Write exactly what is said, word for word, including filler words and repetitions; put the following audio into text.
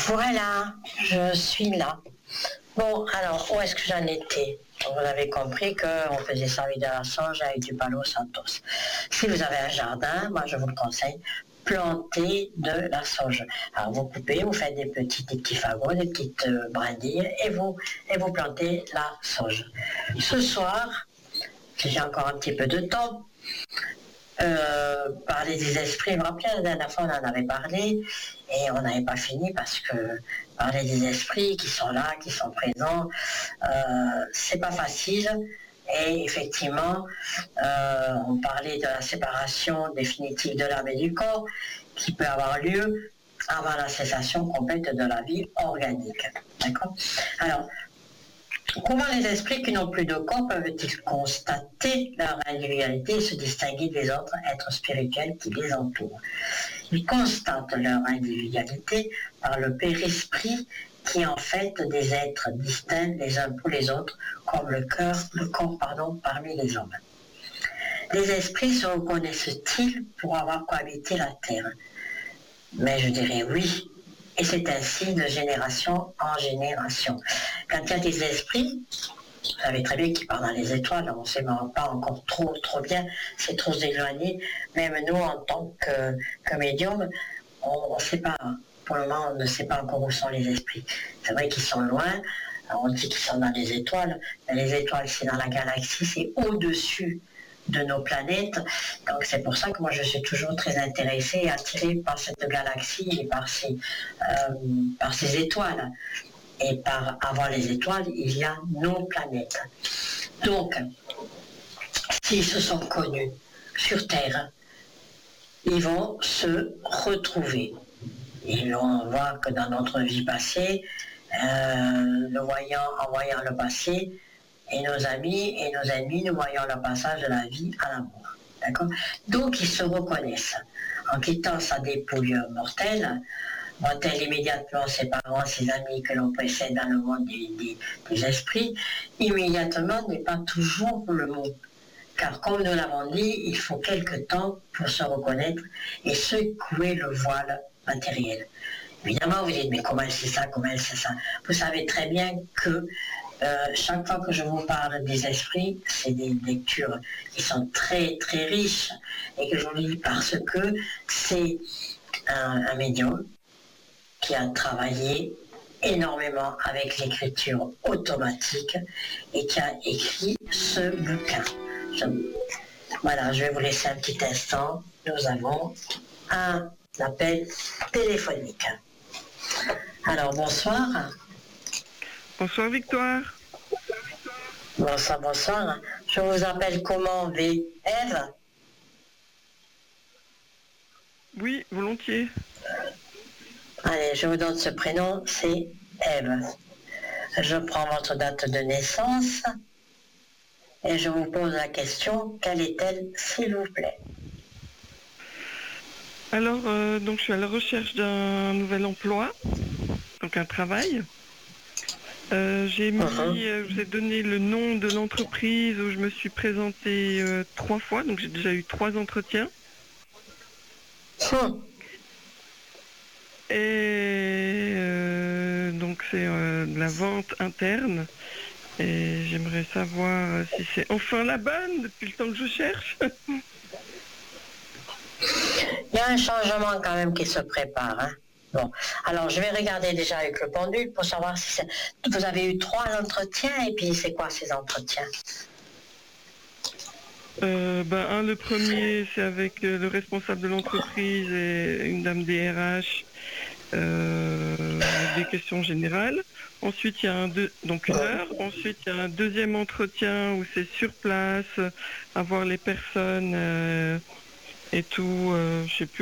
Voilà, je suis là. Bon, alors, où est-ce que j'en étais? Vous avez compris qu'on faisait servir de la sauge avec du Palo Santos. Si vous avez un jardin, moi je vous le conseille, plantez de la sauge. Alors vous coupez, vous faites des petits, des petits fagots, des petites euh, brindilles, et vous, et vous plantez la sauge. Ce soir, si j'ai encore un petit peu de temps, Euh, parler des esprits, je me rappelle, la dernière fois on en avait parlé et on n'avait pas fini parce que parler des esprits qui sont là, qui sont présents, euh, c'est pas facile. Et effectivement, euh, on parlait de la séparation définitive de l'âme et du corps qui peut avoir lieu avant la cessation complète de la vie organique. D'accord? Alors, comment les esprits qui n'ont plus de corps peuvent-ils constater leur individualité et se distinguer des autres êtres spirituels qui les entourent? Ils constatent leur individualité par le père-esprit qui en fait des êtres distincts les uns pour les autres, comme le cœur, le corps, pardon, parmi les hommes. Les esprits se reconnaissent-ils pour avoir cohabité la terre? Mais je dirais oui. Et c'est ainsi de génération en génération. Quand il y a des esprits, vous savez très bien qu'ils parlent dans les étoiles, on ne sait pas encore trop, trop bien, c'est trop éloigné. Même nous, en tant que, que médium, on ne sait pas. Pour le moment, on ne sait pas encore où sont les esprits. C'est vrai qu'ils sont loin, on dit qu'ils sont dans les étoiles, mais les étoiles, c'est dans la galaxie, c'est au-dessus de nos planètes. Donc c'est pour ça que moi je suis toujours très intéressée et attirée par cette galaxie et par ces, euh, par ces étoiles. Et par avant les étoiles, il y a nos planètes. Donc, s'ils se sont connus sur Terre, ils vont se retrouver. Et on voit que dans notre vie passée, euh, le voyant, en voyant le passé, et nos amis et nos ennemis, nous voyons le passage de la vie à la mort. D'accord? Donc ils se reconnaissent. En quittant sa dépouille mortelle, voit-elle immédiatement ses parents, ses amis que l'on précède dans le monde des, des, des esprits, immédiatement n'est pas toujours le mot. Car comme nous l'avons dit, il faut quelque temps pour se reconnaître et secouer le voile matériel. Évidemment, vous dites, mais comment elle sait ça, comment elle sait ça? Vous savez très bien que euh, chaque fois que je vous parle des esprits, c'est des lectures qui sont très très riches et que je vous lis parce que c'est un, un médium qui a travaillé énormément avec l'écriture automatique et qui a écrit ce bouquin. Je, voilà, je vais vous laisser un petit instant. Nous avons un appel téléphonique. Alors, bonsoir. Bonsoir Victoire. Bonsoir, bonsoir. Je vous appelle comment, V? Ève? Oui, volontiers. Allez, je vous donne ce prénom, c'est Ève. Je prends votre date de naissance et je vous pose la question, quelle est-elle, s'il vous plaît? Alors, euh, donc je suis à la recherche d'un nouvel emploi, donc un travail. Euh, j'ai mis, Uh-huh. euh, je vous ai donné le nom de l'entreprise où je me suis présentée euh, trois fois, donc j'ai déjà eu trois entretiens. Hum. Et euh, donc c'est euh, de la vente interne. Et j'aimerais savoir si c'est enfin la bonne depuis le temps que je cherche. Il y a un changement quand même qui se prépare. Hein. Bon, alors je vais regarder déjà avec le pendule pour savoir si c'est... Vous avez eu trois entretiens et puis c'est quoi ces entretiens? Euh, ben, un, le premier, c'est avec euh, le responsable de l'entreprise et une dame des R H, euh, avec des questions générales. Ensuite, il y a un deux, donc une heure. Ensuite, il y a un deuxième entretien où c'est sur place, à voir les personnes euh, et tout. Euh, je sais plus.